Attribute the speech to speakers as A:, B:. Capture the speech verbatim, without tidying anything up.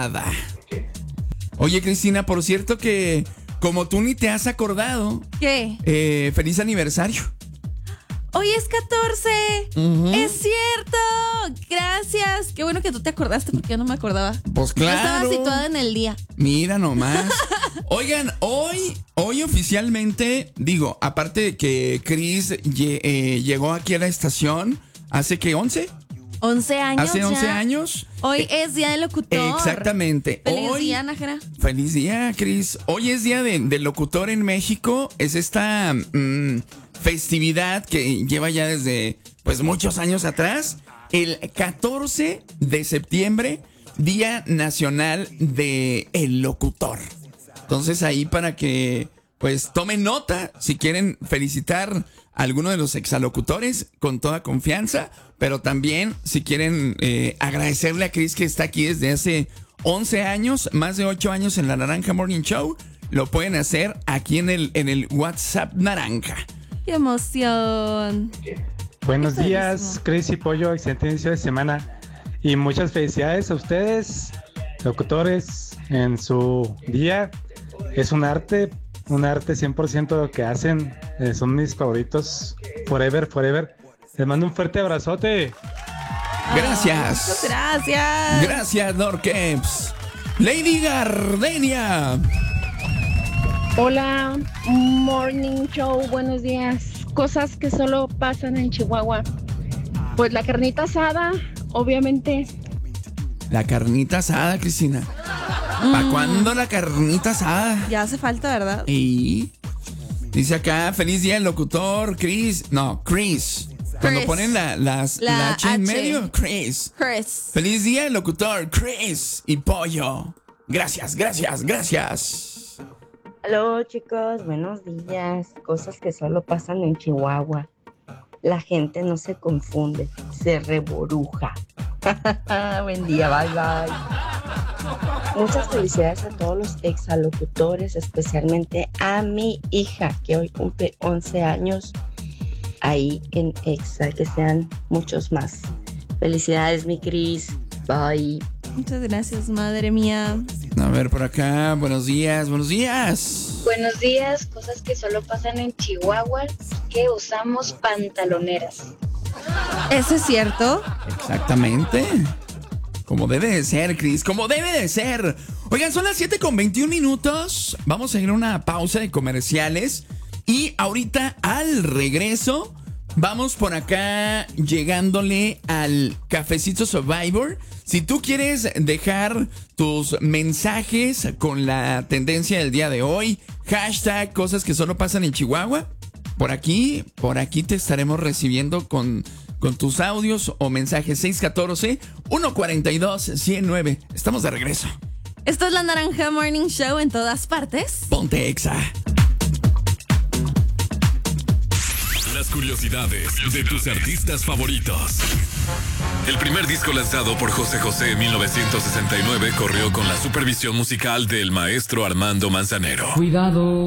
A: Sada. Oye, Cristina, por cierto que como tú ni te has acordado.
B: ¿Qué?
A: Eh, feliz aniversario.
B: Hoy es catorce. Uh-huh. Es cierto. Gracias. Qué bueno que tú te acordaste porque yo no me acordaba.
A: Pues claro.
B: Yo estaba situada en el día.
A: Mira nomás. Oigan, hoy, hoy oficialmente, digo, aparte de que Chris lle- eh, llegó aquí a la estación, ¿hace qué? ¿once?
B: once años.
A: Hace once
B: ya.
A: años.
B: Hoy eh, es día del locutor.
A: Exactamente.
B: Feliz
A: hoy,
B: día, Nájera.
A: Feliz día, Chris. Hoy es día de, del locutor en México. Es esta mmm, festividad que lleva ya desde pues muchos años atrás. El catorce de septiembre, Día Nacional del Locutor. Entonces ahí para que pues tomen nota, si quieren felicitar a alguno de los exalocutores con toda confianza, pero también si quieren eh, agradecerle a Chris que está aquí desde hace once años, más de ocho años en la Naranja Morning Show, lo pueden hacer aquí en el, en el WhatsApp Naranja.
B: ¡Qué emoción!
C: Buenos días, Chris y Pollo, excelente inicio de semana y muchas felicidades a ustedes, locutores, en su día. Es un arte, un arte cien por ciento lo que hacen, eh, son mis favoritos, forever, forever. Les mando un fuerte abrazote.
A: Gracias.
B: Oh, gracias.
A: Gracias, Norkeps. Lady Gardenia.
D: Hola, Morning Show, buenos días. Cosas que solo pasan en Chihuahua. Pues la carnita asada, obviamente.
A: La carnita asada, Cristina. Mm. ¿Para cuándo la carnita asada?
B: Ya hace falta, ¿verdad?
A: Y dice acá, feliz día el locutor, Chris. No, Chris. Cuando
B: Chris.
A: ponen la, las,
B: La
A: la H en
B: H.
A: medio, Chris.
B: Chris.
A: Feliz día el locutor, Chris y Pollo. Gracias, gracias, gracias.
E: Hola chicos, buenos días. Cosas que solo pasan en Chihuahua. La gente no se confunde, se reboruja. Buen día, bye bye. Muchas felicidades a todos los exalocutores, especialmente a mi hija que hoy cumple once años ahí en Exa, que sean muchos más. Felicidades, mi Cris. Bye.
B: Muchas gracias, madre mía.
A: A ver, por acá, buenos días, buenos días.
F: Buenos días, cosas que solo pasan en Chihuahua, que usamos pantaloneras.
B: ¿Eso es cierto?
A: Exactamente. Como debe de ser, Chris, como debe de ser. Oigan, son las siete con veintiún minutos. Vamos a ir a una pausa de comerciales. Y ahorita al regreso, vamos por acá llegándole al Cafecito Survivor. Si tú quieres dejar tus mensajes con la tendencia del día de hoy, hashtag cosas que solo pasan en Chihuahua, por aquí, por aquí te estaremos recibiendo con, con tus audios o mensajes. Seis uno cuatro, uno cuatro dos, uno cero nueve. Estamos de regreso.
B: Esto es la Naranja Morning Show en todas partes.
A: Ponte Exa.
G: Las curiosidades de tus artistas favoritos. El primer disco lanzado por José José en mil novecientos sesenta y nueve corrió con la supervisión musical del maestro Armando Manzanero.
H: Cuidado.